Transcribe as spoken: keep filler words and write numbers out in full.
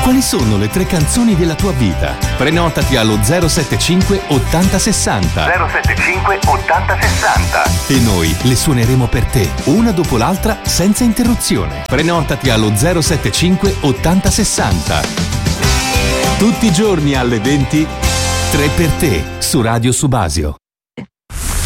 Quali sono le tre canzoni della tua vita? Prenotati allo zero sette cinque ottanta sessanta zero sette cinque ottanta sessanta e noi le suoneremo per te, una dopo l'altra, senza interruzione. Prenotati allo zero sette cinque ottanta sessanta. Tutti i giorni alle venti, tre per te, su Radio Subasio.